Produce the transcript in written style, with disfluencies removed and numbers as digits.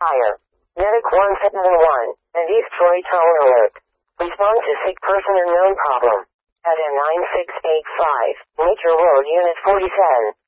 Fire. Medic 171. And East Troy Tower Alert. Respond to sick person unknown problem. At M9685. Nature Road Unit 4010.